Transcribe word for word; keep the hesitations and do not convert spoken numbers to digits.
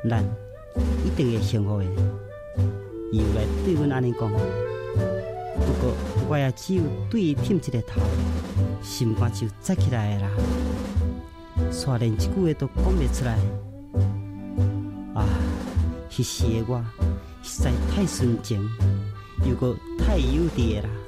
咱一定会幸福的。伊又来对阮安尼讲，不过我也只有对伊点一个头，心肝就扎起来了啦，煞连一句话都讲袂出来。啊，迄时的我实在太纯情，又搁太幼稚的啦。